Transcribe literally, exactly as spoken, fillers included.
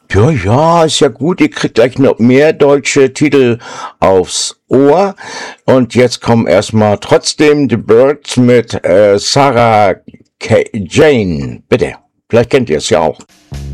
Ja, ja, ist ja gut. Ihr kriegt gleich noch mehr deutsche Titel aufs Ohr. Und jetzt kommen erstmal trotzdem The Byrds mit äh, Sarah K. Jane. Bitte. Vielleicht kennt ihr es ja auch.